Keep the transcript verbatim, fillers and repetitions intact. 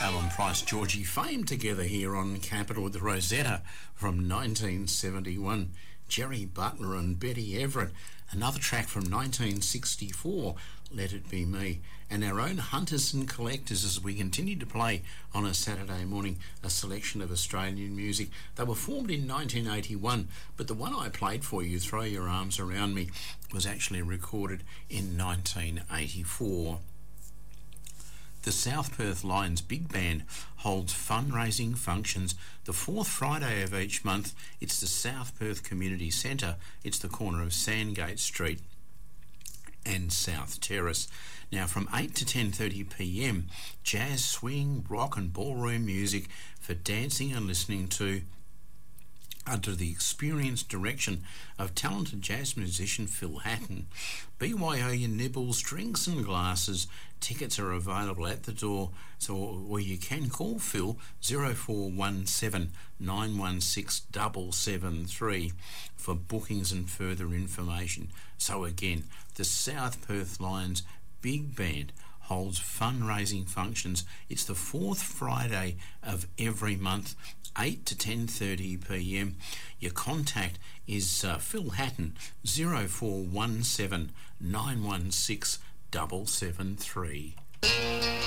Alan Price, Georgie Fame together here on Capital with the Rosetta from nineteen seventy-one. Jerry Butler and Betty Everett. Another track from nineteen sixty-four, Let It Be Me. And our own Hunters and Collectors as we continue to play on a Saturday morning a selection of Australian music. They were formed in nineteen eighty-one, but the one I played for you, Throw Your Arms Around Me, was actually recorded in nineteen eighty-four. The South Perth Lions Big Band holds fundraising functions the fourth Friday of each month. It's the South Perth Community Centre. It's the corner of Sandgate Street and South Terrace. Now from eight to ten thirty p m, jazz, swing, rock and ballroom music for dancing and listening to, under the experienced direction of talented jazz musician Phil Hatton. B Y O your nibbles, drinks and glasses. Tickets are available at the door, so or you can call Phil zero four one seven nine one six seven seven three for bookings and further information. So again, the South Perth Lions Big Band holds fundraising functions. It's the fourth Friday of every month, eight to ten thirty p m. Your contact is uh, Phil Hatton, zero four one seven nine one six seven seven three.